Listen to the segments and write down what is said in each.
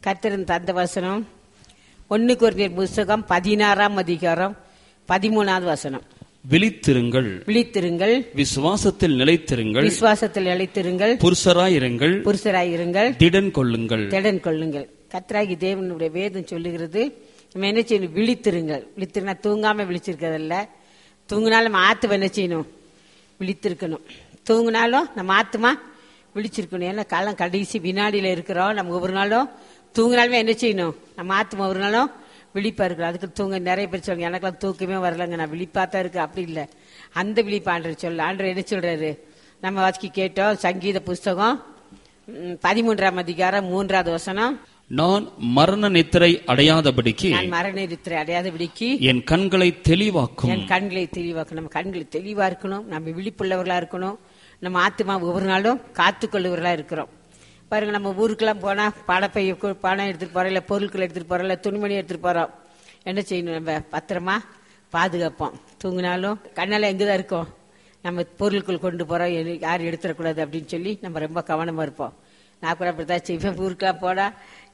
கர்த்தரின் தந்த வசனம் 1 கொரிந்தியர் புத்தகம் 16ஆம் அதிகாரம் 13வது வசனம். விழித்திருங்கள், விழித்திருங்கள், விசுவாசத்தில் நிலைத்திருங்கள், விசுவாசத்தில் நிலைத்திருங்கள், புருஷராயிருங்கள், புருஷராயிருங்கள், திடன் கொள்ளுங்கள். திடன் கொள்ளுங்கள். கர்த்தராகிய தேவனுடைய வேதம் சொல்லுகிறது, நம்ம என்ன செய்யணும்? விழித்திருங்கள். விழித்திருந்தா தூங்காம விழிச்சிருக்கிறதில்ல. தூங்கினாலும் நம்ம ஆத்துமா என்ன செய்யணும்? விழித்திருக்கணும். தூங்கினாலும் நம்ம ஆத்துமா விழிச்சிருக்கணும். ஏன்னா காலம் கடைசி வினாடியில இருக்கிறோம். நம்ம ஒவ்வொரு நாளும் தூங்கினாலுமே என்ன செய்யணும்? நம்ம ஆத்துமா ஒவ்வொரு நாளும் விழிப்பா இருக்கிறோம். அதுக்கு தூங்க நிறைய பேர் சொல்லுங்க, எனக்கெல்லாம் தூக்கமே வரலங்க, நான் விழிப்பா தான் இருக்கு. அப்படி இல்லை, அந்த விழிப்பு ஆண்டவர் சொல்ல. ஆண்டவர் என்ன சொல்றாரு? நம்ம வாசிக்க கேட்டோம். சங்கீத புஸ்தகம் 13ஆம் அதிகாரம் 3வது வசனம். நான் மரண நித்திரை அடையாதபடிக்கு, நான் மரண நித்திரை அடையாதபடிக்கு என் கண்களை தெளிவாக்கும். என் கண்களை தெளிவாக்கணும். நம்ம கண்களை தெளிவா இருக்கணும். நம்ம விழிப்புள்ளவர்களா இருக்கணும். நம்ம ஆத்துமா ஒவ்வொரு நாளும் காத்துக்கொள்ளுவர்களா இருக்கிறோம். பாருங்க, நம்ம ஊருக்கெல்லாம் போனா பணப்பைய பணம் எடுத்துட்டு போறோம், இல்ல பொருட்கள் எடுத்துட்டு போறோம், இல்ல துணிமணி எடுத்துட்டு போறோம். என்ன செய்யணும்? நம்ம பத்திரமா பாதுகாப்போம். தூங்கினாலும் கண்ணால எங்கதான் இருக்கோம்? நம்ம பொருட்கள் கொண்டு போறோம், யாரும் எடுத்துடக்கூடாது அப்படின்னு சொல்லி நம்ம ரொம்ப கவனமா இருப்போம். நான் கூட அப்படித்தான் செய்வேன். ஊருக்கெல்லாம் போனா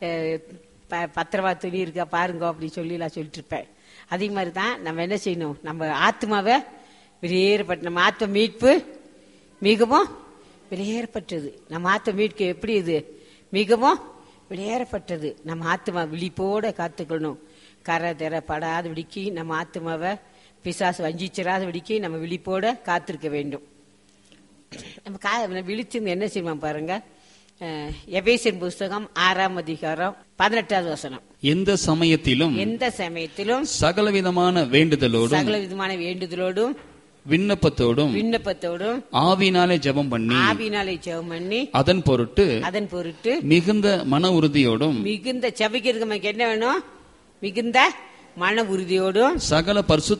பத்திரமா துணி இருக்கா பாருங்க அப்படின்னு சொல்லி நான் சொல்லிட்டு இருப்பேன். அதே மாதிரி தான் நம்ம என்ன செய்யணும்? நம்ம ஆத்மாவை வெளியேறப்பட்ட, நம்ம ஆத்ம மீட்பு மிகவும் வெளியேறப்பட்டது. நம்ம ஆத்ம மீட்பு எப்படி? இது மிகவும் வெளியேறப்பட்டது. நம்ம ஆத்மா விழிப்போட காத்துக்கணும். கரை தெரப்படாதபடிக்கு நம்ம ஆத்மாவை பிசாசு வஞ்சிச்சிடாதபடிக்கு நம்ம விழிப்போட காத்திருக்க வேண்டும். நம்ம விழிச்சிருந்து என்ன செய்வோம் பாருங்க. எபேசியர் புஸ்தகம் 6ஆம் அதிகாரம் 18வது வசனம். எந்த சமயத்திலும் சகலவிதமான வேண்டுதலோடும் விண்ணப்பத்தோடும் ஆவியினாலே ஜெபம் பண்ணி அதன் பொருட்டு மிகுந்த மன உறுதியோடும், மிகுந்த ஜெபிக்கிறதுக்கு நமக்கு என்ன வேணும்? மிகுந்த மன உறுதியோடும் சகல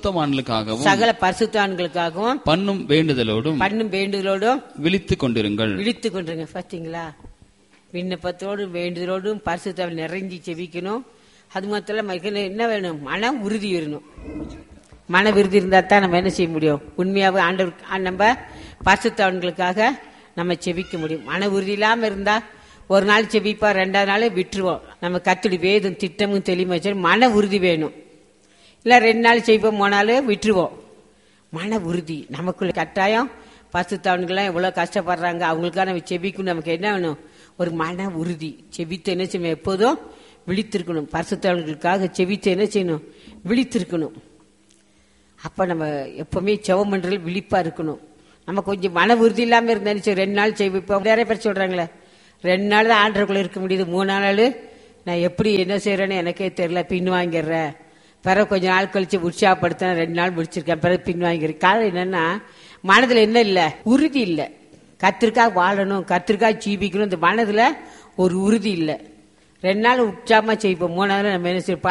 பரிசுத்தவான்களுக்காகவும் பண்ணும் வேண்டுதலோடும் விழித்துக் கொண்டிருங்கள். பாத்தீங்களா? விண்ணப்பத்தோடும் வேண்டுதலோடும் பரிசுத்தம் நிறைஞ்சி ஜெபிக்கணும். அது மாத்திரம் என்ன வேணும்? மன உறுதி வரணும். மன விருதி இருந்தா தான் நம்ம என்ன செய்ய முடியும்? உண்மையாவே ஆண்டவர் நம்ம பரிசுத்தவான்களுக்காக நம்ம செபிக்க முடியும். மன உறுதி இல்லாம இருந்தா ஒரு நாள் செபிப்பா, 2வது நாள் விட்டுருவோம். நம்ம கத்துடி வேதம் திட்டமும் தெளிவாச்சு. மன உறுதி வேணும். இல்ல 2 நாள் செபிப்போம், 3 நாள் விட்டுருவோம். மன உறுதி நமக்குள்ள கட்டாயம். பரிசுத்தவான்கள்லாம் எவ்வளவு கஷ்டப்படுறாங்க, அவங்களுக்காக நம்ம செபிக்கணும். நமக்கு என்ன வேணும்? ஒரு மன உறுதி. செபித்து என்ன செய்யணும்? எப்போதும் விழித்திருக்கணும். பரிசுத்தவான்களுக்காக செபித்து என்ன செய்யணும்? விழித்திருக்கணும். அப்ப நம்ம எப்பவுமே ஜெபம் பண்றது விழிப்பா இருக்கணும். நம்ம கொஞ்சம் மன உறுதி இல்லாம இருந்தா 2 நாள் செய்வோம். நிறைய பேர் சொல்றாங்களே, 2 நாள் தான் ஆண்டருக்குள்ள இருக்க முடியுது, 3 நாள் நான் எப்படி என்ன செய்யறேன்னு எனக்கே தெரியல, பின் வாங்கிடுறேன். பிறகு கொஞ்ச நாள் கழிச்சு உற்சாகப்படுத்த 2 நாள் முடிச்சிருக்கேன், பிறகு பின் வாங்கிறேன். காரணம் என்னன்னா, மனதுல என்ன இல்ல? உறுதி இல்ல. கத்திற்காக வாழணும், கத்திற்காக ஜீவிக்கணும். இந்த மனதுல ஒரு உறுதி இல்ல. 2 நாள் உற்சாகமா செய்வோம், 3 நாள் நம்ம என்ன செய்ய